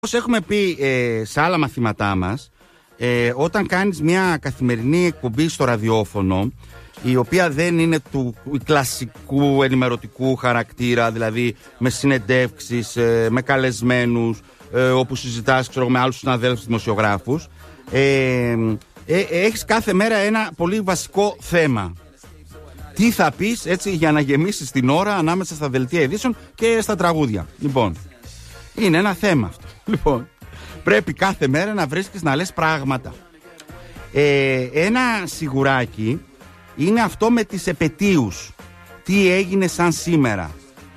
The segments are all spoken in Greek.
Όπως έχουμε πει σε άλλα μαθήματά μας, όταν κάνεις μια καθημερινή εκπομπή στο ραδιόφωνο, η οποία δεν είναι του κλασικού ενημερωτικού χαρακτήρα, δηλαδή με συνεντεύξεις, με καλεσμένους, όπου συζητάς με άλλους συναδέλφους δημοσιογράφους, έχεις κάθε μέρα ένα πολύ βασικό θέμα. Τι θα πεις έτσι για να γεμίσεις την ώρα ανάμεσα στα δελτία ειδήσεων και στα τραγούδια. Λοιπόν, είναι ένα θέμα αυτό. Λοιπόν, πρέπει κάθε μέρα να βρίσκεις να λες πράγματα. Ένα σιγουράκι είναι αυτό με τις επετείους. Τι έγινε σαν σήμερα.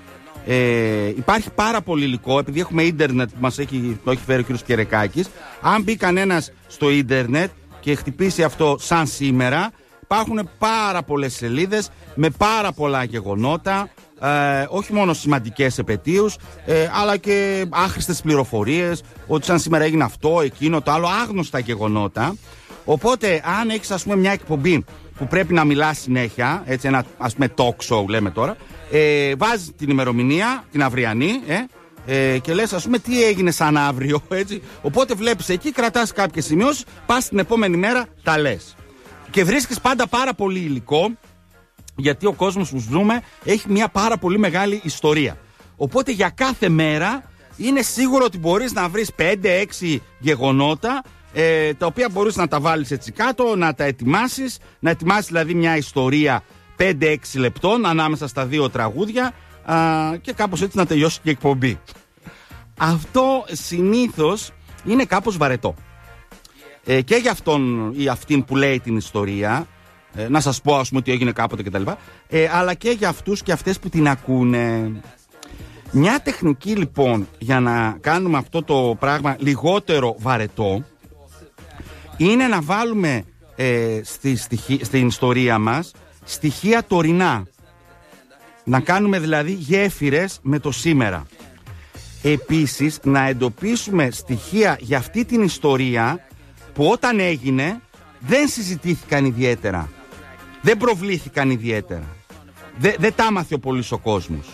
Υπάρχει πάρα πολύ υλικό, επειδή έχουμε ίντερνετ που το έχει φέρει ο κ. Κερεκάκης. Αν μπει κανένας στο ίντερνετ και χτυπήσει αυτό σαν σήμερα, υπάρχουν πάρα πολλές σελίδες με πάρα πολλά γεγονότα, όχι μόνο σημαντικές επετείους, αλλά και άχρηστες πληροφορίες, ότι σαν σήμερα έγινε αυτό, εκείνο, το άλλο, άγνωστα γεγονότα. Οπότε αν έχεις ας πούμε μια εκπομπή που πρέπει να μιλάς συνέχεια, έτσι ένα ας πούμε talk show λέμε τώρα, βάζεις την ημερομηνία, την αυριανή, και λες ας πούμε τι έγινε σαν αύριο, έτσι. Οπότε βλέπεις εκεί, κρατάς κάποιες σημειώσεις, πας την επόμενη μέρα, τα λες. Και βρίσκεις πάντα πάρα πολύ υλικό, γιατί ο κόσμος που ζούμε έχει μια πάρα πολύ μεγάλη ιστορία. Οπότε για κάθε μέρα είναι σίγουρο ότι μπορείς να βρεις 5-6 γεγονότα, τα οποία μπορείς να τα βάλεις έτσι κάτω, να τα ετοιμάσεις, να ετοιμάσεις δηλαδή μια ιστορία 5-6 λεπτών ανάμεσα στα δύο τραγούδια, και κάπως έτσι να τελειώσει και η εκπομπή. Αυτό συνήθως είναι κάπως βαρετό. Και για αυτόν ή αυτήν που λέει την ιστορία, να σας πω ας πούμε ότι έγινε κάποτε κτλ, αλλά και για αυτούς και αυτές που την ακούνε. Μια τεχνική λοιπόν για να κάνουμε αυτό το πράγμα λιγότερο βαρετό είναι να βάλουμε στην ιστορία μας στοιχεία τωρινά. Να κάνουμε δηλαδή γέφυρες με το σήμερα. Επίσης να εντοπίσουμε στοιχεία για αυτή την ιστορία που όταν έγινε δεν συζητήθηκαν ιδιαίτερα, δεν προβλήθηκαν ιδιαίτερα, δεν τα άμαθε ο πολύς ο κόσμος.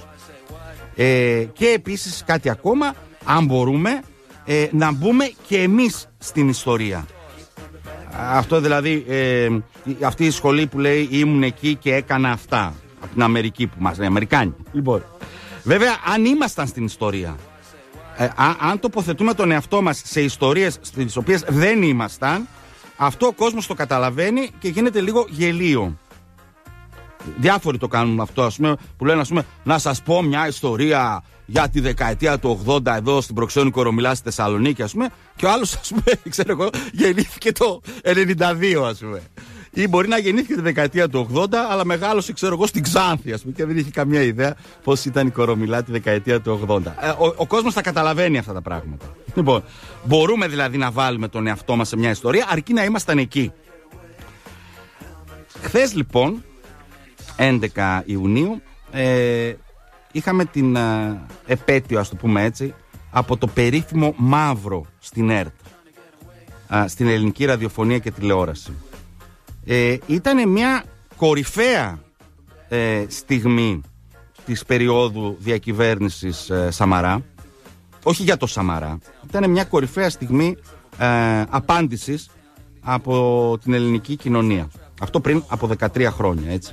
Και επίσης κάτι ακόμα, αν μπορούμε, να μπούμε και εμείς στην ιστορία. Αυτό δηλαδή, αυτή η σχολή που λέει ήμουν εκεί και έκανα αυτά, από την Αμερική που μας λέει, Αμερικάνοι. Λοιπόν, βέβαια αν ήμασταν στην ιστορία, αν τοποθετούμε τον εαυτό μας σε ιστορίες στις οποίες δεν ήμασταν, αυτό ο κόσμος το καταλαβαίνει και γίνεται λίγο γελίο. Διάφοροι το κάνουν αυτό, ας πούμε, που λένε ας πούμε, να σας πω μια ιστορία για τη δεκαετία του 80 εδώ στην Προξένου Κορομιλά στη Θεσσαλονίκη, ας πούμε, και ο άλλος, ας πούμε, ξέρω εγώ, γεννήθηκε το 92, ας πούμε. Ή μπορεί να γεννήθηκε τη δεκαετία του 80, αλλά μεγάλωσε, ξέρω εγώ, στην Ξάνθη, ας πούμε, και δεν είχε καμία ιδέα πώς ήταν η Κορομιλά τη δεκαετία του 80. Ο κόσμος τα καταλαβαίνει αυτά τα πράγματα. Λοιπόν, μπορούμε δηλαδή να βάλουμε τον εαυτό μας σε μια ιστορία, αρκεί να ήμασταν εκεί. Χθες λοιπόν, 11 Ιουνίου, είχαμε την επέτειο, ας το πούμε έτσι, από το περίφημο Μαύρο στην ΕΡΤ, στην ελληνική ραδιοφωνία και τηλεόραση. Ήταν μια κορυφαία στιγμή της περίοδου διακυβέρνησης Σαμαρά. Όχι για το Σαμαρά. Ήταν μια κορυφαία στιγμή απάντησης από την ελληνική κοινωνία. Αυτό πριν από 13 χρόνια, έτσι.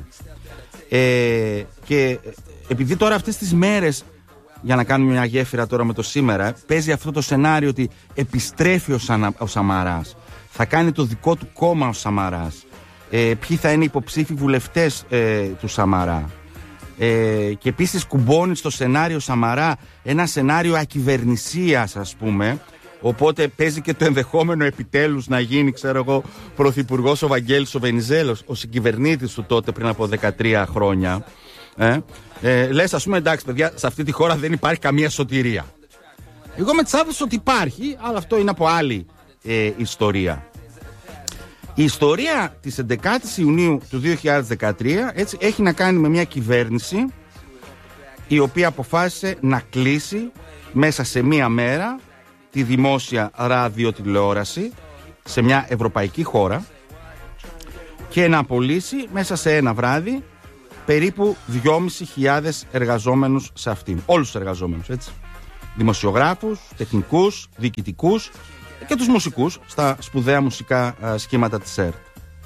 Και επειδή τώρα αυτές τις μέρες, για να κάνουμε μια γέφυρα τώρα με το σήμερα, παίζει αυτό το σενάριο ότι επιστρέφει ο Σαμαράς, θα κάνει το δικό του κόμμα ο Σαμαράς, ποιοι θα είναι υποψήφοι βουλευτές του Σαμαρά, και επίσης κουμπώνει στο σενάριο Σαμαρά ένα σενάριο ακυβερνησίας, ας πούμε. Οπότε παίζει και το ενδεχόμενο επιτέλους να γίνει, ξέρω εγώ, πρωθυπουργός ο Βαγγέλης ο Βενιζέλος, ο συγκυβερνήτης του τότε πριν από 13 χρόνια. Λες ας πούμε, εντάξει παιδιά, σε αυτή τη χώρα δεν υπάρχει καμία σωτηρία. Εγώ με τις άφησες ότι υπάρχει, αλλά αυτό είναι από άλλη ιστορία. Η ιστορία της 11ης Ιουνίου του 2013 έτσι, έχει να κάνει με μια κυβέρνηση η οποία αποφάσισε να κλείσει μέσα σε μία μέρα τη δημόσια ραδιοτηλεόραση σε μια ευρωπαϊκή χώρα και να απολύσει μέσα σε ένα βράδυ περίπου 2.500 εργαζόμενους σε αυτήν. Όλους τους εργαζόμενους, έτσι. δημοσιογράφους, τεχνικούς, διοικητικούς και τους μουσικούς στα σπουδαία μουσικά σχήματα της ΕΡΤ.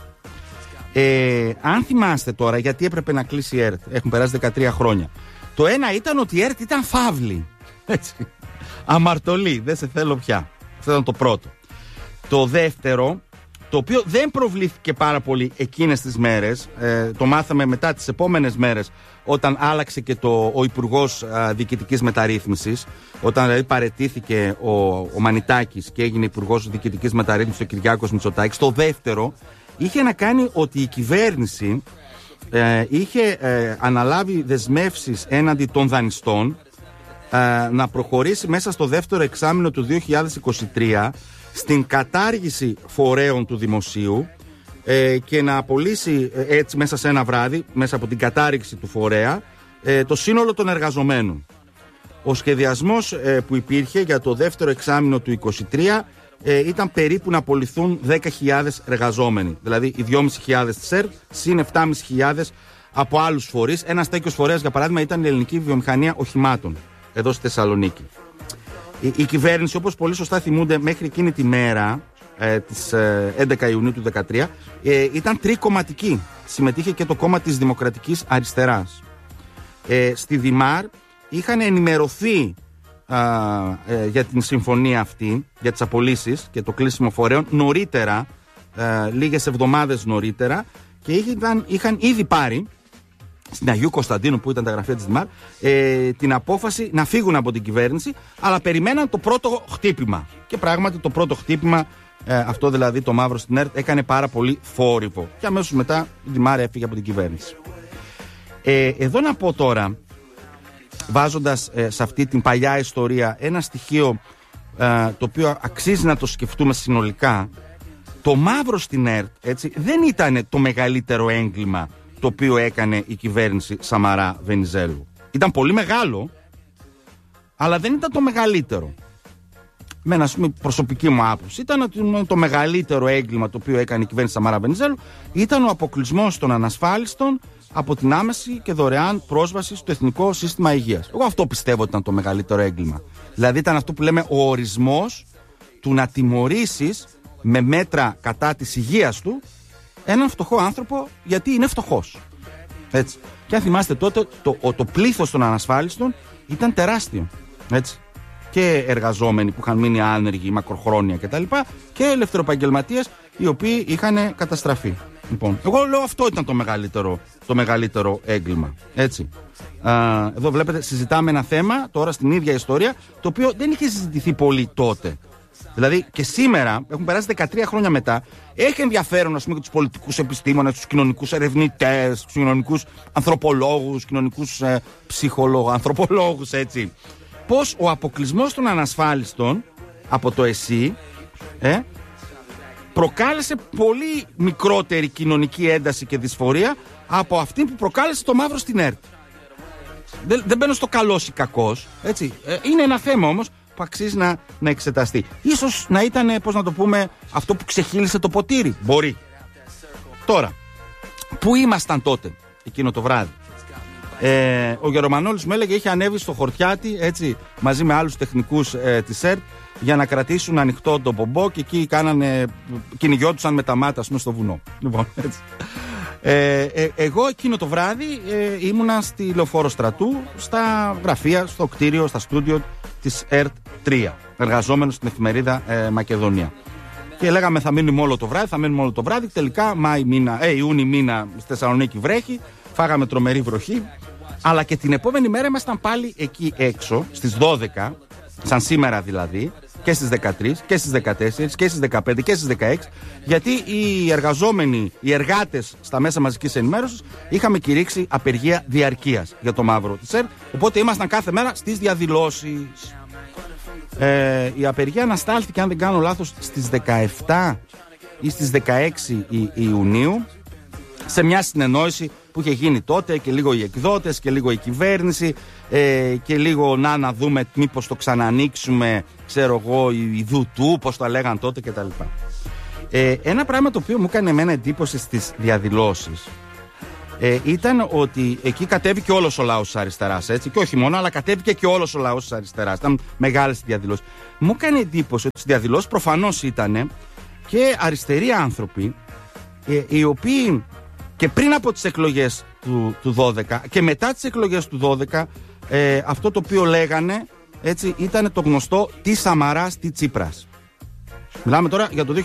Αν θυμάστε τώρα γιατί έπρεπε να κλείσει η ΕΡΤ, έχουν περάσει 13 χρόνια. Το ένα ήταν ότι η ΕΡΤ ήταν φαύλη. Έτσι. Αμαρτωλή, δεν σε θέλω πια. Αυτό ήταν το πρώτο. Το δεύτερο, το οποίο δεν προβλήθηκε πάρα πολύ εκείνες τις μέρες, το μάθαμε μετά τις επόμενες μέρες, όταν άλλαξε και ο Υπουργός Διοικητικής Μεταρρύθμισης, όταν δηλαδή παραιτήθηκε ο Μανιτάκης και έγινε Υπουργός Διοικητικής Μεταρρύθμισης ο Κυριάκος Μητσοτάκης. Το δεύτερο είχε να κάνει ότι η κυβέρνηση είχε αναλάβει δεσμεύσεις έναντι των δανειστών να προχωρήσει μέσα στο δεύτερο εξάμηνο του 2023 στην κατάργηση φορέων του δημοσίου και να απολύσει έτσι μέσα σε ένα βράδυ, μέσα από την κατάργηση του φορέα, το σύνολο των εργαζομένων. Ο σχεδιασμός που υπήρχε για το δεύτερο εξάμηνο του 2023 ήταν περίπου να απολυθούν 10.000 εργαζόμενοι. Δηλαδή οι 2.500 της ΕΡΤ συν 7.500 από άλλους φορείς. Ένας τέτοιος φορέας, για παράδειγμα, ήταν η Ελληνική Βιομηχανία Οχημάτων εδώ στη Θεσσαλονίκη. Η κυβέρνηση, όπως πολύ σωστά θυμούνται, μέχρι εκείνη τη μέρα της 11 Ιουνίου του 2013 ήταν τρικομματική. Συμμετείχε και το κόμμα της Δημοκρατικής Αριστεράς. Στη Δημάρ είχαν ενημερωθεί για την συμφωνία αυτή, για τις απολύσεις και το κλείσιμο φορέων νωρίτερα, λίγες εβδομάδες νωρίτερα, και είχαν ήδη πάρει στην Αγίου Κωνσταντίνου, που ήταν τα γραφεία της Δημάρ, την απόφαση να φύγουν από την κυβέρνηση, αλλά περιμέναν το πρώτο χτύπημα. Και πράγματι το πρώτο χτύπημα, αυτό δηλαδή το μαύρο στην ΕΡΤ, έκανε πάρα πολύ θόρυβο. Και αμέσως μετά η Δημάρ έφυγε από την κυβέρνηση. Εδώ να πω τώρα, βάζοντας σε αυτή την παλιά ιστορία ένα στοιχείο το οποίο αξίζει να το σκεφτούμε συνολικά. Το μαύρο στην ΕΡΤ, έτσι, δεν ήταν το μεγαλύτερο έγκλημα το οποίο έκανε η κυβέρνηση Σαμαρά Βενιζέλου. Ήταν πολύ μεγάλο, αλλά δεν ήταν το μεγαλύτερο. Με ένα προσωπική μου άποψη, ήταν ότι το μεγαλύτερο έγκλημα το οποίο έκανε η κυβέρνηση Σαμαρά Βενιζέλου ήταν ο αποκλεισμός των ανασφάλιστων από την άμεση και δωρεάν πρόσβαση στο Εθνικό Σύστημα Υγείας. Εγώ αυτό πιστεύω ότι ήταν το μεγαλύτερο έγκλημα. Δηλαδή ήταν αυτό που λέμε ο ορισμός του να τιμωρήσεις με μέτρα κατά της υγείας του έναν φτωχό άνθρωπο, γιατί είναι φτωχός. Έτσι. Και αν θυμάστε τότε, το πλήθος των ανασφάλιστων ήταν τεράστιο. Έτσι. Και εργαζόμενοι που είχαν μείνει άνεργοι μακροχρόνια κτλ. Και ελευθεροεπαγγελματίες οι οποίοι είχαν καταστραφεί. Λοιπόν, εγώ λέω αυτό ήταν το μεγαλύτερο έγκλημα. Έτσι. Εδώ βλέπετε, συζητάμε ένα θέμα τώρα στην ίδια ιστορία, το οποίο δεν είχε συζητηθεί πολύ τότε. Δηλαδή και σήμερα, έχουν περάσει 13 χρόνια μετά, έχει ενδιαφέρον, ας πούμε, για τους πολιτικούς επιστήμονες, τους κοινωνικούς ερευνητές, τους κοινωνικούς ανθρωπολόγους, κοινωνικούς ψυχολόγους, ανθρωπολόγους, έτσι. Πώς ο αποκλεισμός των ανασφάλιστων από το ΕΣΥ προκάλεσε πολύ μικρότερη κοινωνική ένταση και δυσφορία από αυτή που προκάλεσε το μαύρο στην ΕΡΤ. Δεν μπαίνω στο καλός ή κακός, έτσι. Είναι ένα θέμα όμως που αξίζει να εξεταστεί. Ίσως να ήταν, πώς να το πούμε, αυτό που ξεχύλισε το ποτήρι. Μπορεί. Τώρα, πού ήμασταν τότε, εκείνο το βράδυ? Ο Γερομανόλης μου έλεγε είχε ανέβει στο Χορτιάτι, έτσι, μαζί με άλλους τεχνικούς της ΕΡΤ, για να κρατήσουν ανοιχτό τον πομπό, και εκεί κυνηγιόντουσαν με τα μάτια, ας πούμε, στο βουνό. Λοιπόν, έτσι. Εγώ εκείνο το βράδυ ήμουνα στη Λεωφόρο Στρατού, στα γραφεία, στο κτίριο, στα στούντιο της ΕΡΤ 3, εργαζόμενος στην εφημερίδα Μακεδονία. Και λέγαμε θα μείνουμε όλο το βράδυ, τελικά Ιούνι μήνα στη Θεσσαλονίκη βρέχει, φάγαμε τρομερή βροχή, αλλά και την επόμενη μέρα ήμασταν πάλι εκεί έξω, στις 12, σαν σήμερα δηλαδή, και στις 13 και στις 14 και στις 15 και στις 16, γιατί οι εργαζόμενοι, οι εργάτες στα μέσα μαζικής ενημέρωσης είχαμε κηρύξει απεργία διαρκείας για το μαύρο της ΕΡΤ, οπότε ήμασταν κάθε μέρα στις διαδηλώσεις. Η απεργία αναστάλθηκε, αν δεν κάνω λάθος, στις 17 ή στις 16 Ιουνίου, σε μια συνεννόηση που είχε γίνει τότε, και λίγο οι εκδότες και λίγο η κυβέρνηση, και λίγο να δούμε μήπως το ξανανοίξουμε, ξέρω εγώ, η Δουτού, πώς το λέγαν τότε κτλ. Ένα πράγμα το οποίο μου έκανε εμένα εντύπωση στις διαδηλώσεις ήταν ότι εκεί κατέβηκε όλος ο λαός της αριστεράς, έτσι. Και όχι μόνο, αλλά κατέβηκε και όλος ο λαός της αριστεράς. Ήταν μεγάλες διαδηλώσεις. Μου έκανε εντύπωση ότι στις διαδηλώσεις προφανώς ήταν και αριστεροί άνθρωποι, οι οποίοι και πριν από τις εκλογές του 12 και μετά τις εκλογές του 12, αυτό το οποίο λέγανε, έτσι, ήταν το γνωστό τι Σαμαράς, τι Τσίπρας. Μιλάμε τώρα για το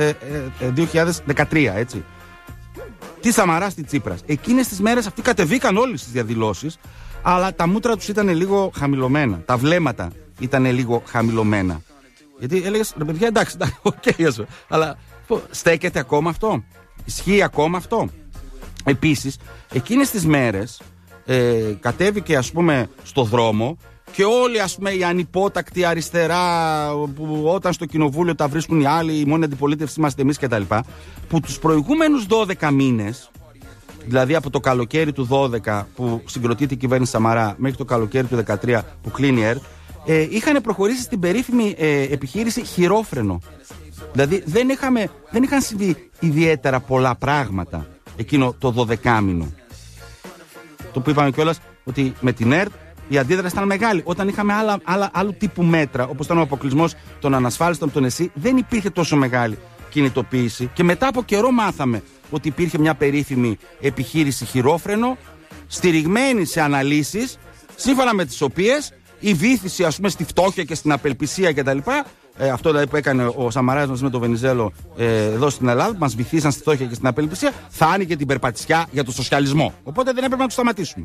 2013, έτσι. Τι Σαμαράς, τι Τσίπρας. Εκείνες τις μέρες αυτοί κατεβήκαν όλοι στις διαδηλώσεις, αλλά τα μούτρα τους ήταν λίγο χαμηλωμένα. Τα βλέμματα ήταν λίγο χαμηλωμένα. Γιατί έλεγες, ρε παιδιά, εντάξει, okay, αλλά στέκεται ακόμα αυτό? Ισχύει ακόμα αυτό? Επίσης, εκείνες τις μέρες κατέβηκε, ας πούμε, στο δρόμο και όλοι, ας πούμε, οι ανυπότακτοι αριστερά, που όταν στο κοινοβούλιο τα βρίσκουν οι άλλοι, η μόνη αντιπολίτευση είμαστε εμείς κτλ., που τους προηγούμενους 12 μήνες, δηλαδή από το καλοκαίρι του 12 που συγκροτείται η κυβέρνηση Σαμαρά μέχρι το καλοκαίρι του 13 που κλείνει η ΕΡΤ, είχαν προχωρήσει στην περίφημη επιχείρηση χειρόφρενο. Δηλαδή δεν είχαν συμβεί ιδιαίτερα πολλά πράγματα εκείνο το 12μήνο. Το που είπαμε κιόλας ότι με την ΕΡΤ η αντίδραση ήταν μεγάλη. Όταν είχαμε άλλου τύπου μέτρα, όπως ήταν ο αποκλεισμός των ανασφάλιστων από τον ΕΣΥ, δεν υπήρχε τόσο μεγάλη κινητοποίηση. Και μετά από καιρό μάθαμε ότι υπήρχε μια περίφημη επιχείρηση χειρόφρενο, στηριγμένη σε αναλύσεις, σύμφωνα με τις οποίες η βύθιση, ας πούμε, στη φτώχεια και στην απελπισία κτλ. Αυτό δηλαδή που έκανε ο Σαμαράς μαζί με τον Βενιζέλο εδώ στην Ελλάδα, που μας βυθίσαν στη φτώχεια και στην απελπισία, θα άνοιγε την περπατησιά για το σοσιαλισμό. Οπότε δεν έπρεπε να τους σταματήσουμε.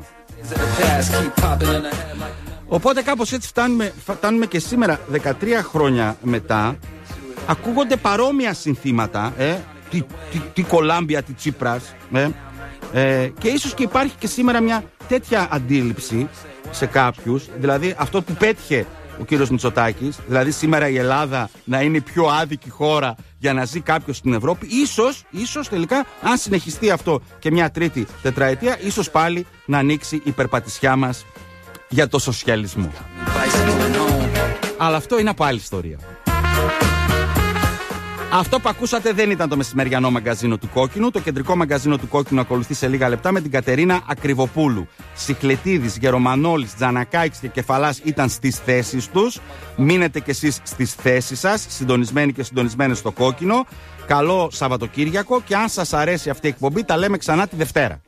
Οπότε κάπως έτσι φτάνουμε και σήμερα, 13 χρόνια μετά, ακούγονται παρόμοια συνθήματα, τι Κολάμπια, τι Τσίπρας, και ίσως και υπάρχει και σήμερα μια τέτοια αντίληψη σε κάποιους, δηλαδή αυτό που πέτυχε ο κύριος Μητσοτάκης, δηλαδή σήμερα η Ελλάδα να είναι η πιο άδικη χώρα για να ζει κάποιος στην Ευρώπη, ίσως τελικά, αν συνεχιστεί αυτό και μια τρίτη τετραετία, ίσως πάλι να ανοίξει η περπατησιά μας για το σοσιαλισμό. Αλλά αυτό είναι από άλλη ιστορία. Αυτό που ακούσατε δεν ήταν το μεσημεριανό μαγκαζίνο του Κόκκινου. Το κεντρικό μαγκαζίνο του Κόκκινου ακολουθεί σε λίγα λεπτά με την Κατερίνα Ακριβοπούλου. Σιχλετίδης, Γερομανόλης, Τζανακάκης και Κεφαλάς ήταν στις θέσεις τους. Μείνετε κι εσείς στις θέσεις σας, συντονισμένοι και συντονισμένες στο Κόκκινο. Καλό Σαββατοκύριακο και αν σας αρέσει αυτή η εκπομπή, τα λέμε ξανά τη Δευτέρα.